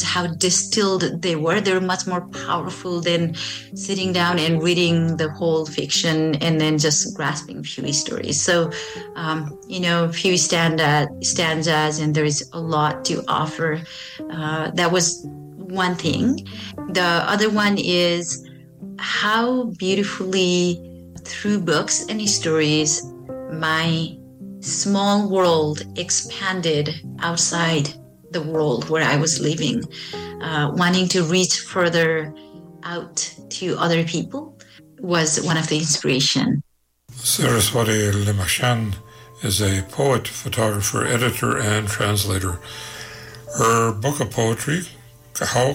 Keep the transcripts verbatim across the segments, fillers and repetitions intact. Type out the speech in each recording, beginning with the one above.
how distilled they were. They were much more powerful than sitting down and reading the whole fiction and then just grasping few stories. So, um, you know, few stanza, stanzas, and there is a lot to offer. Uh, that was one thing. The other one is how beautifully, through books and stories, my small world expanded outside the world where I was living, uh, wanting to reach further out to other people was one of the inspiration. Saraswati Limachan is a poet, photographer, editor, and translator. Her book of poetry, how,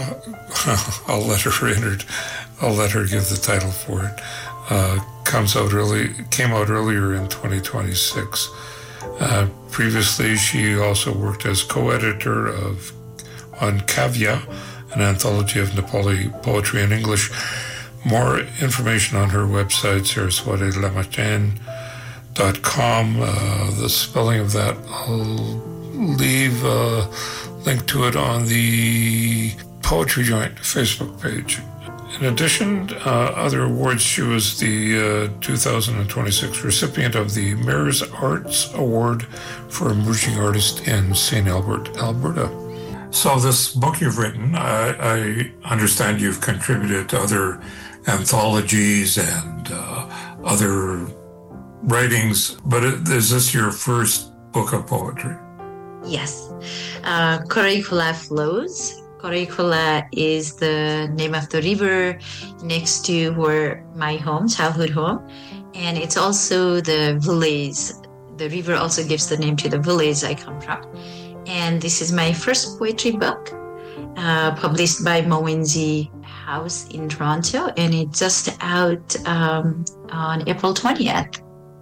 uh, I'll let her enter, I'll let her give the title for it. Uh, comes out early, came out earlier in twenty twenty-six. Uh, previously, she also worked as co-editor of on Kavya, an anthology of Nepali poetry in English. More information on her website, saraswati limachan dot com. Uh, the spelling of that, I'll leave a link to it on the Poetry Joint Facebook page. In addition, uh, other awards, she was the uh, two thousand twenty-six recipient of the Mayor's Arts Award for Emerging Artist in Saint Albert, Alberta. So this book you've written, I, I understand you've contributed to other anthologies and uh, other writings, but is this your first book of poetry? Yes. Uh, Karaikula Flows. Karaikula is the name of the river next to where my home, childhood home. And it's also the village. The river also gives the name to the village I come from. And this is my first poetry book, uh, published by Mowenji House in Toronto. And it's just out um, on April twentieth.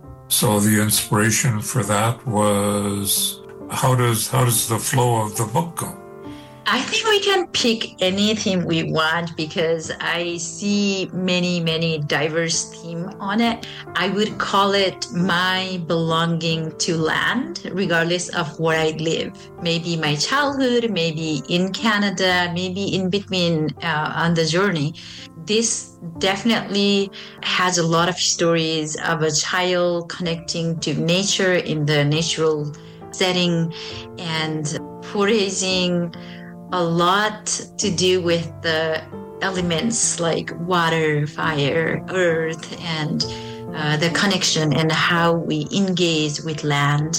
So the inspiration for that was, how does how does the flow of the book go? I think we can pick anything we want because I see many, many diverse themes on it. I would call it my belonging to land, regardless of where I live. Maybe my childhood, maybe in Canada, maybe in between uh, on the journey. This definitely has a lot of stories of a child connecting to nature in the natural setting and foraging. A lot to do with the elements like water, fire, earth, and uh, the connection and how we engage with land.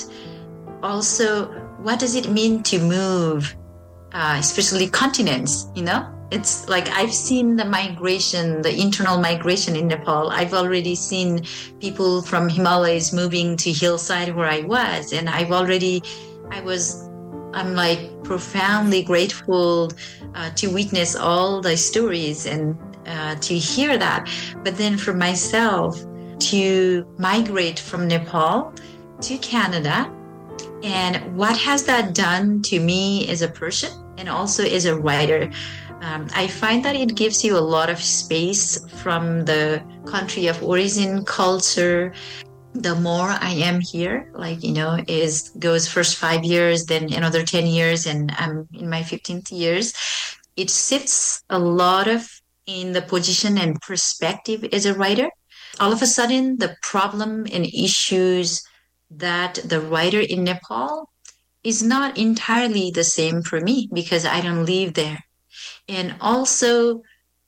Also, what does it mean to move, uh, especially continents, you know? It's like I've seen the migration, the internal migration in Nepal. I've already seen people from Himalayas moving to hillside where I was, and I've already, I was I'm like profoundly grateful uh, to witness all the stories and uh, to hear that. But then for myself to migrate from Nepal to Canada, and what has that done to me as a person and also as a writer? Um, I find that it gives you a lot of space from the country of origin, culture. The more I am here, like, you know, is goes first five years, then another ten years, and I'm in my fifteenth years. It sits a lot of in the position and perspective as a writer. All of a sudden, the problem and issues that the writer in Nepal is not entirely the same for me because I don't live there. And also,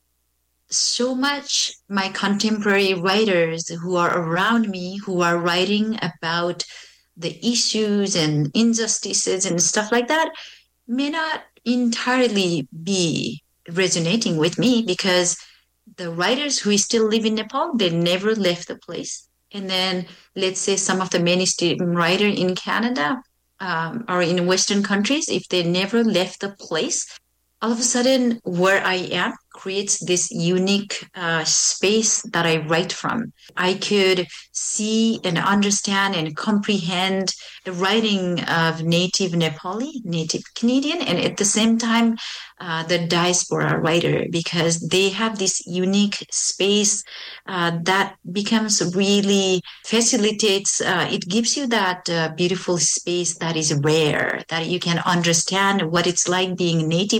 so much my contemporary writers who are around me, who are writing about the issues and injustices and stuff like that, may not entirely be resonating with me because the writers who still live in Nepal, they never left the place. And then let's say some of the mainstream writers in Canada um, or in Western countries, if they never left the place, all of a sudden where I am creates this unique uh, space that I write from. I could see and understand and comprehend the writing of native Nepali, native Canadian, and at the same time, uh, the diaspora writer, because they have this unique space uh, that becomes really facilitates, uh, it gives you that uh, beautiful space that is rare, that you can understand what it's like being native